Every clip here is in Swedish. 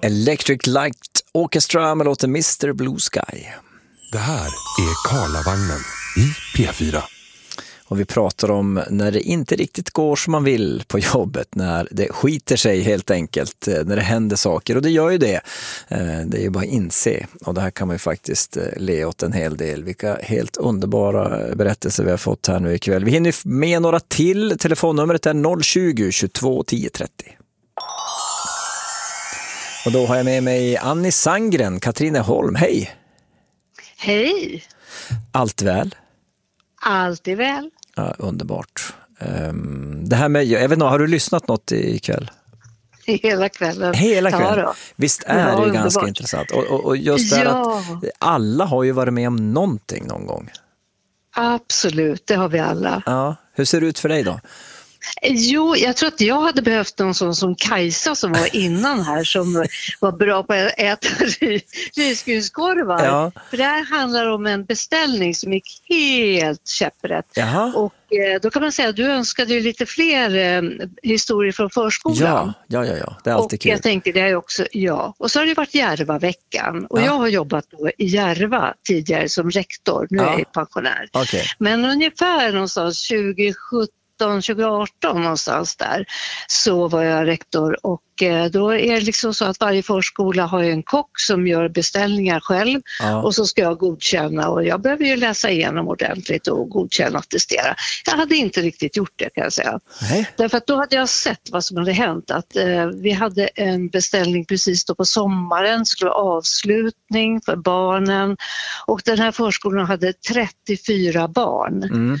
Electric Light Orchestra med låten Mr. Blue Sky. Det här är Karlavagnen i P4. Och vi pratar om när det inte riktigt går som man vill på jobbet, när det skiter sig helt enkelt, när det händer saker. Och det gör ju det. Det är ju bara att inse. Och det här kan man ju faktiskt le åt en hel del. Vilka helt underbara berättelser vi har fått här nu ikväll. Vi hinner med några till. Telefonnumret är 020 22 10 30. Och då har jag med mig Annie Sandgren, Katrineholm. Hej! Hej! Allt väl? Allt är väl. Ja, underbart. Det här med, jag vet inte, har du lyssnat något ikväll? Hela kvällen. Hela kvällen? Ja, visst är det ju underbart. ganska intressant. Och just det att alla har ju varit med om någonting någon gång. Absolut, det har vi alla. Ja. Hur ser det ut för dig då? Jo, jag tror att jag hade behövt någon sån som Kajsa som var innan här, som var bra på att äta risgrynskorvar. Ja. För det här handlar om en beställning som gick helt käpprätt. Jaha. Och då kan man säga att du önskade ju lite fler historier från förskolan. Ja. Det är alltid och kul. Jag tänkte det är också, och så har det varit Järva-veckan. Och jag har jobbat då i Järva tidigare som rektor, nu är jag pensionär. Okay. Men ungefär någonstans 2018 någonstans där så var jag rektor, och då är det liksom så att varje förskola har en kock som gör beställningar själv och så ska jag godkänna, och jag behöver ju läsa igenom ordentligt och godkänna och testera. Jag hade inte riktigt gjort det, kan jag säga. Därför att då hade jag sett vad som hade hänt, att vi hade en beställning precis då på sommaren, skulle vara avslutning för barnen, och den här förskolan hade 34 barn.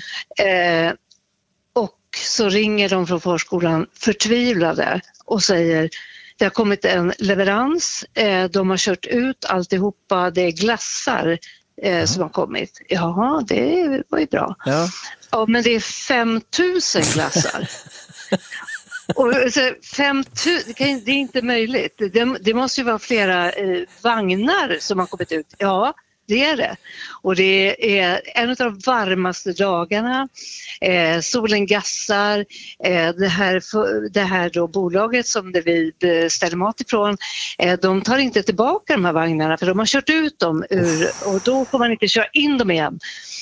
Så ringer de från förskolan förtvivlade och säger: det har kommit en leverans, de har kört ut alltihopa, det är glassar som har kommit. Ja, det var ju bra. Ja, men det är 5000 glassar. Och så 5000, det är inte möjligt. Det måste ju vara flera vagnar som har kommit ut. Ja, det är det. Och det är en av de varmaste dagarna. Solen gassar. Det här då bolaget som vi beställer mat ifrån, de tar inte tillbaka de här vagnarna, för de har kört ut dem och då får man inte köra in dem igen.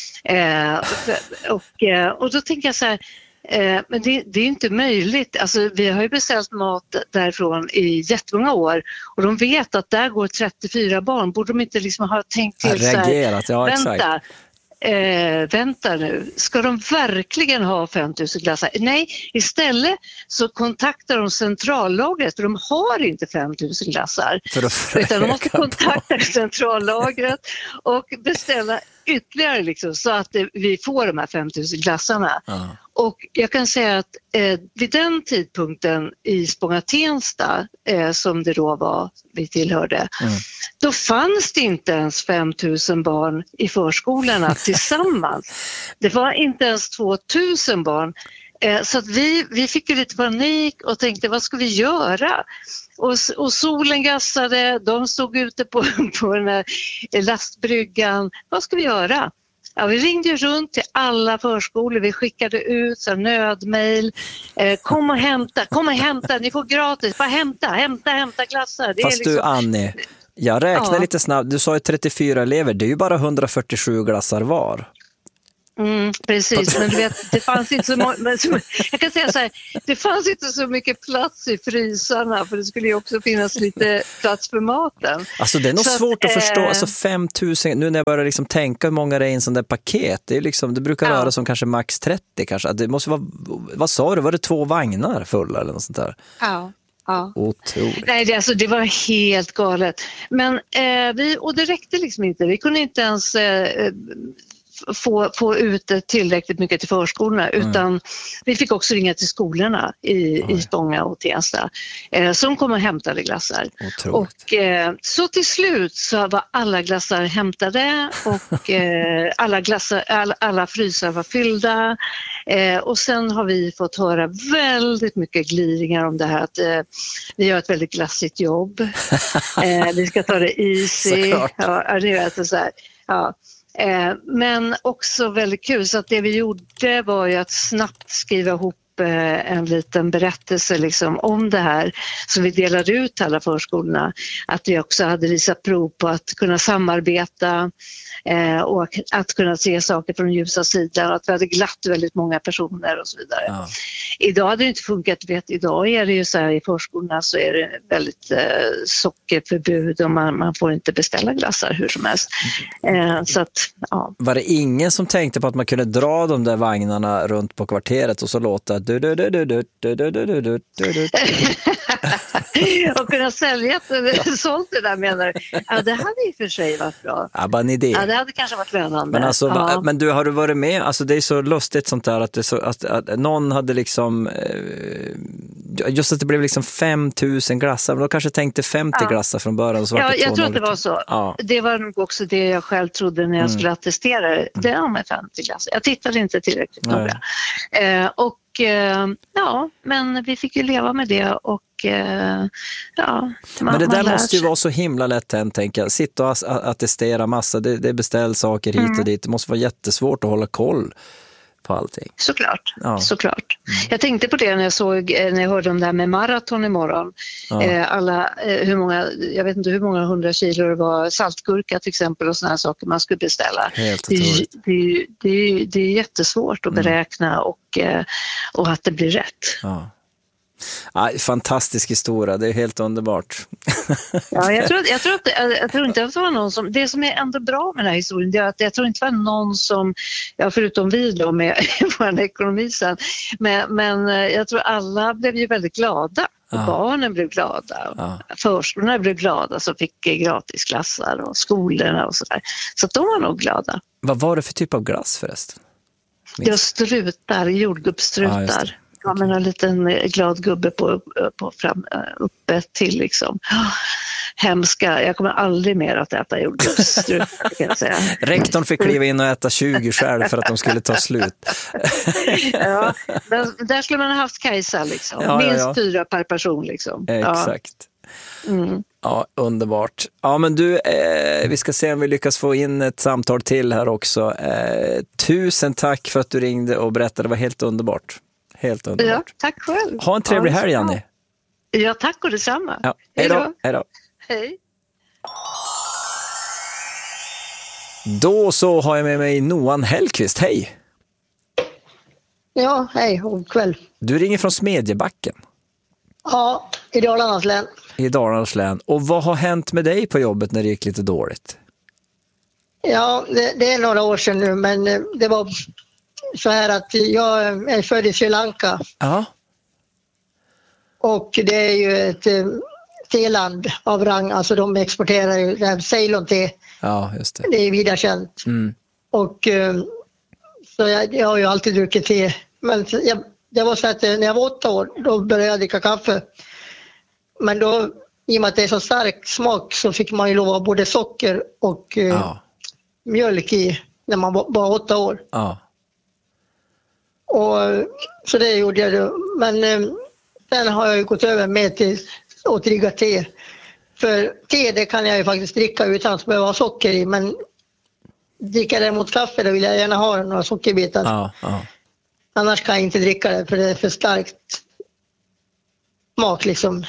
Och då tänker jag så här, men det är inte möjligt. Alltså, vi har ju beställt mat därifrån i jättemånga år, och de vet att där går 34 barn. Borde de inte liksom ha tänkt till reagerat, så här, vänta nu, ska de verkligen ha 5000 glassar? Nej, istället så kontaktar de centrallagret, för de har inte 5000 glassar. Utan de måste kontakta centrallagret och beställa ytterligare liksom, så att vi får de här 5000 glassarna. Och jag kan säga att vid den tidpunkten i Spånga-Tensta, som det då var vi tillhörde, då fanns det inte ens 5000 barn i förskolorna tillsammans. Det var inte ens 2000 barn. Så att vi fick ju lite panik och tänkte, vad ska vi göra? Och solen gassade, de stod ute på den här lastbryggan. Vad ska vi göra? Ja, vi ringde runt till alla förskolor, vi skickade ut så nödmail. Kom och hämta, ni får gratis, bara hämta glassar. Det Fast är liksom... du, Annie, jag räknar lite snabbt, du sa ju 34 elever, det är ju bara 147 glassar var. Precis, men du vet, det fanns inte så jag kan säga så här, det fanns inte så mycket plats i frysarna, för det skulle ju också finnas lite plats för maten. Alltså det är nog så svårt att förstå, alltså 5000, nu när jag börjar liksom tänka hur många det är i en sån där paket, det är liksom, det brukar röra som kanske max 30 kanske, det måste vara, vad sa du, var det 2 vagnar fulla eller något sånt där? Ja. Otroligt. Nej, det var helt galet. Men och det räckte liksom inte, vi kunde inte ens få ut tillräckligt mycket till förskolorna, utan vi fick också ringa till skolorna i Spånga och Tensta som kom och hämtade glassar. Otroligt. Och så till slut så var alla glassar hämtade, och alla frysar var fyllda, och sen har vi fått höra väldigt mycket gliringar om det här, att vi gör ett väldigt glassigt jobb. Vi ska ta det easy. Ja, det är så här. Ja. Men också väldigt kul, så att det vi gjorde var ju att snabbt skriva ihop en liten berättelse liksom om det här som vi delade ut till alla förskolorna. Att vi också hade visat prov på att kunna samarbeta och att kunna se saker från ljusa sidan, att vi hade glatt väldigt många personer och så vidare. Ja. Idag hade det inte funkat, idag är det ju så här i förskolorna så är det väldigt sockerförbud och man får inte beställa glassar hur som helst. Så att, ja. Var det ingen som tänkte på att man kunde dra de där vagnarna runt på kvarteret och så låta och kunna sälja sålt det där menar du? Ja, det hade i och för sig varit bra. Ja, bara en idé. Ja, det hade kanske varit lönande. Men, alltså, men du, har du varit med? Alltså det är så lustigt sånt där att, att någon hade liksom just att det blev liksom 5000 glassar, men då kanske tänkte 50 glassar från början. Så ja, jag tror att det var så. Ja. Det var nog också det jag själv trodde när jag skulle attestera det. Det är med 50 glassar. Jag tittade inte tillräckligt noga. Ja, men vi fick ju leva med det och men det där måste ju vara så himla lätt hänt, tänker jag. Sitta och attestera massa, det beställ saker hit och dit. Det måste vara jättesvårt att hålla koll på allting. Såklart. Jag tänkte på det när jag hörde om det här med maraton imorgon. Hur många, jag vet inte hur många 100 kilo det var saltgurka till exempel och såna här saker man skulle beställa. Det är jättesvårt att beräkna och att det blir rätt. Ja. Fantastisk historia, det är helt underbart. Ja, jag tror inte att det var någon som, det som är ändå bra med den här historien, det är att jag tror inte det var någon som, förutom vi då med vår ekonomi sen, men jag tror alla blev ju väldigt glada. Barnen blev glada, förskolorna blev glada som fick gratisklasser och skolorna och sådär. Så att de var nog glada. Vad var det för typ av glass förresten? Det var strutar, jordgubbsstrutar. Ja, men en liten glad gubbe på uppe till liksom. Hemska, jag kommer aldrig mer att äta jordgubbsstrutar kan jag säga. Rektorn fick kliva in och äta 20 själv för att de skulle ta slut. Ja, men där skulle man ha haft Kajsa liksom. Minst 4 per person liksom. Exakt. Ja, underbart. Ja, men du, vi ska se om vi lyckas få in ett samtal till här också. Tusen tack för att du ringde och berättade, det var helt underbart. Helt underbart. Ja, tack själv. Ha en trevlig helg, Janni. Ja, tack och detsamma. Ja, hej då. Hej. Då så har jag med mig Noan Hellqvist. Hej. Ja, hej och kväll. Du ringer från Smedjebacken. Ja, i Dalarnas län. I Dalarnas län. Och vad har hänt med dig på jobbet när det gick lite dåligt? Ja, det är några år sedan nu, men det var så här att jag är född i Sri Lanka. Ja. Och det är ju ett teland av rang, alltså de exporterar ju Ceylon-te. Ja, just det. Det är vida känt. Och så jag har ju alltid druckit te. Men det var så att när jag var 8 år, då började jag dricka kaffe. Men då, i och med att det är så stark smak, så fick man ju lov att både socker och mjölk i när man var 8 år. Ja. Och så det gjorde jag då. Men sen har jag ju gått över med till att dricka te. För te, det kan jag ju faktiskt dricka utan att behöva ha socker i. Men dricka det mot kaffe, då vill jag gärna ha några sockerbitar. Annars kan jag inte dricka det, för det är för starkt smak liksom.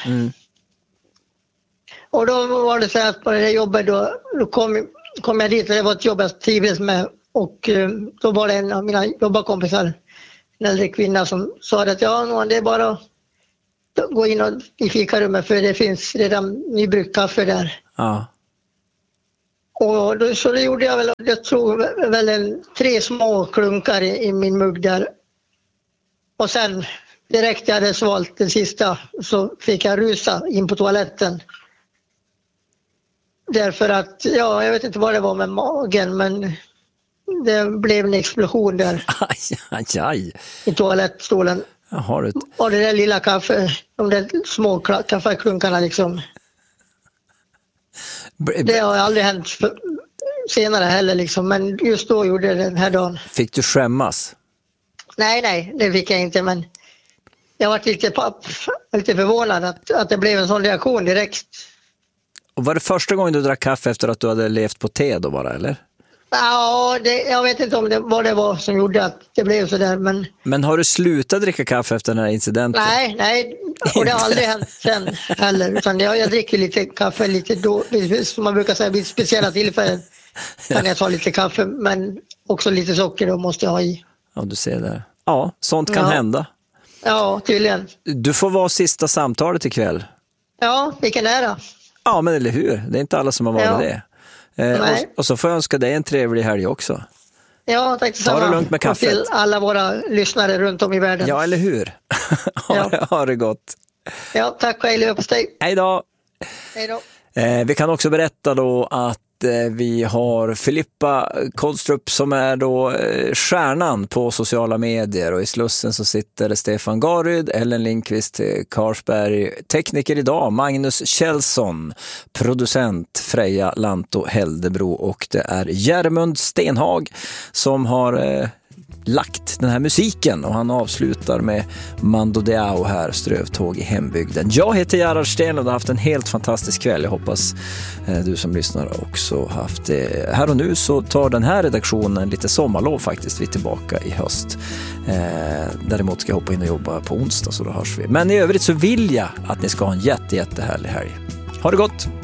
Och då var det så att på det jobbet då kom jag dit, och det var ett jobb jag trivdes med. Och då var det en av mina jobbarkompisar, en äldre kvinna, som sa att det är bara att gå in i fikarummet, för det finns redan nybryggt kaffe där. Ja. Och då, så det gjorde jag väl, jag tror väl 3 små klunkar i min mugg där. Och sen direkt jag hade svalt det sista, så fick jag rusa in på toaletten. Därför att, jag vet inte vad det var med magen, men det blev en explosion där. Aj. I toalettstolen. Jaha, och det där lilla kaffe, de där små kaffeklunkarna liksom. Det har aldrig hänt senare heller liksom, men just då gjorde det den här dagen. Fick du skämmas? Nej, det fick jag inte, men jag var lite förvånad att det blev en sån reaktion direkt. Och var det första gången du drack kaffe efter att du hade levt på te då bara, eller? Ja, jag vet inte om vad det var som gjorde att det blev så där. Men har du slutat dricka kaffe efter den här incidenten? Nej. Och det har aldrig hänt sen heller. Utan jag dricker lite kaffe lite då. Som man brukar säga, vid speciella tillfällen kan jag ta lite kaffe. Men också lite socker då måste jag ha i. Ja, du ser där. Ja, sånt kan hända. Ja, tydligen. Du får vara sista samtalet ikväll. Ja, vilken ära. Ja, men eller hur? Det är inte alla som har varit det. Och så får jag önska dig en trevlig helg också. Ja, tack detsamma. Ta det lugnt med kaffet. Och till alla våra lyssnare runt om i världen. Ja, eller hur? Ha det gott. Ja, tack och hej dig. Hej då. Hej då. Vi kan också berätta då att vi har Filippa Kodstrup som är då stjärnan på sociala medier, och i Slussen så sitter Stefan Garyd, Ellen Lindqvist Karsberg, tekniker idag Magnus Kjellson, producent Freja Lanto Heldebro, och det är Järmund Stenhag som har lagt den här musiken, och han avslutar med Mando Diao här, Strövtåg i hembygden. Jag heter Gerhard Sten och har haft en helt fantastisk kväll. Jag hoppas du som lyssnar också haft det. Här och nu så tar den här redaktionen lite sommarlov faktiskt. Vi är tillbaka i höst. Däremot ska jag hoppa in och jobba på onsdag, så då hörs vi. Men i övrigt så vill jag att ni ska ha en jättehärlig helg. Ha det gott!